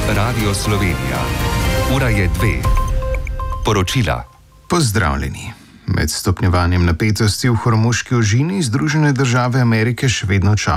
Radio Slovenija. Ura je 2. Poročila. Pozdravljeni. Med stopnjevanjem napetosti v Hormuški ožini Združene države Amerike še vedno čakajo